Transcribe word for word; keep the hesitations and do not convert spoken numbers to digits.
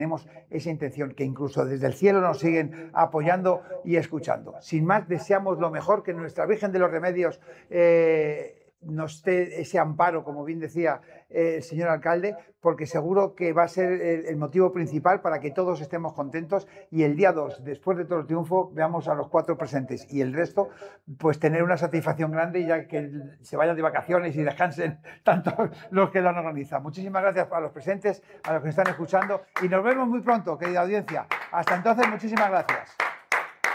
tenemos esa intención, que incluso desde el cielo nos siguen apoyando y escuchando. Sin más, deseamos lo mejor, que nuestra Virgen de los Remedios eh, nos dé ese amparo, como bien decía eh, el señor alcalde, porque seguro que va a ser el, el motivo principal para que todos estemos contentos y el día dos, después de todo el triunfo, veamos a los cuatro presentes y el resto, pues tener una satisfacción grande y ya que se vayan de vacaciones y descansen tanto los que lo han organizado. Muchísimas gracias a los presentes, a los que están escuchando y nos vemos muy pronto, querida audiencia. Hasta entonces, muchísimas gracias.